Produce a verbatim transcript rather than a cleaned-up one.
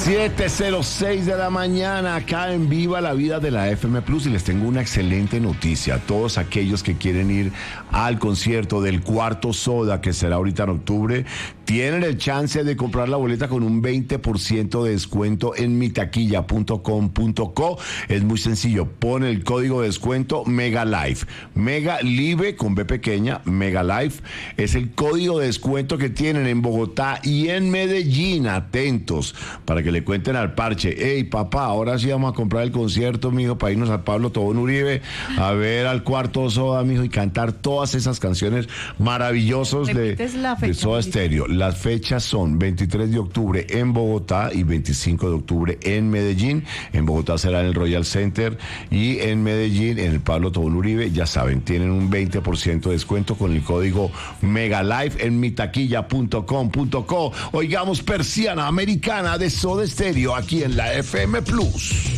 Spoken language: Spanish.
siete cero seis de la mañana, acá en Viva la Vida de la F M Plus, y les tengo una excelente noticia a todos aquellos que quieren ir al concierto del Cuarto Soda, que será ahorita en octubre. Tienen el chance de comprar la boleta con un veinte por ciento de descuento en mitaquilla punto com punto co. Es muy sencillo, pone el código de descuento MEGALIFE, MEGALIVE con B pequeña, MEGALIFE es el código de descuento que tienen en Bogotá y en Medellín. Atentos para que le cuenten al parche: hey papá, ahora sí vamos a comprar el concierto, mijo, para irnos al Pablo Tobón Uribe a ver al Cuarto Soda, mijo, y cantar todas esas canciones maravillosas de, de Soda Stereo. Las fechas son veintitrés de octubre en Bogotá y veinticinco de octubre en Medellín. En Bogotá será en el Royal Center y en Medellín en el Pablo Tobón Uribe. Ya saben, tienen un veinte por ciento de descuento con el código MEGALIFE en mitaquilla punto com punto co. Oigamos Persiana Americana de Soda Stereo aquí en la F M Plus.